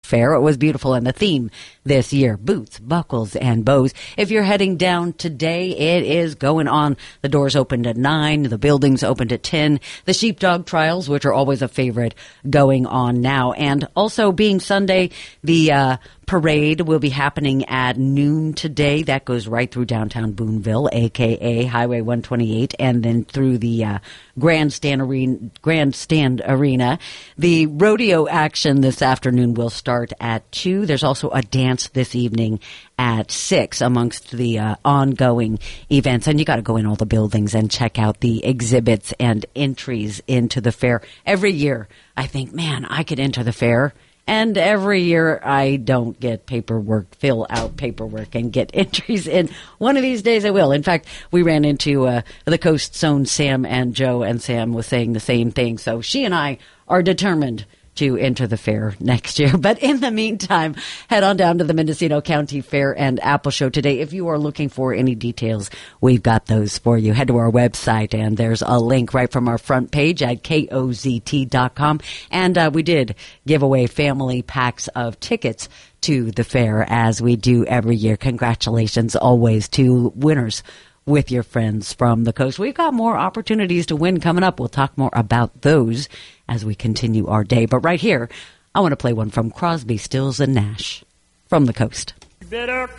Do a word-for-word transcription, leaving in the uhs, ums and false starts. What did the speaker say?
Fair. It was beautiful, and the theme this year, boots, buckles, and bows. If you're heading down today, it is going on. The doors opened at nine. The buildings opened at ten. The sheepdog trials, which are always a favorite, going on now. And also being Sunday, the uh, parade will be happening at noon today. That goes right through downtown Boonville, a k a. Highway one twenty-eight, and then through the uh, Grandstand Arena, Grandstand Arena. The rodeo action this afternoon will start at two. There's also a dance this evening at six amongst the uh, ongoing events. And you got to go in all the buildings and check out the exhibits and entries into the fair. Every year, I think, man, I could enter the fair. And every year I don't get paperwork, fill out paperwork and get entries in. One of these days I will. In fact, we ran into uh, the Coast Zone, Sam and Joe, and Sam was saying the same thing. So she and I are determined to enter the fair next year. But in the meantime, head on down to the Mendocino County Fair and Apple Show today. If you are looking for any details, we've got those for you. Head to our website, and there's a link right from our front page at K O Z T dot com. And uh, we did give away family packs of tickets to the fair, as we do every year. Congratulations always to winners with your friends from the coast. We've got more opportunities to win coming up. We'll talk more about those as we continue our day. But right here, I want to play one from Crosby, Stills, and Nash from the coast. You better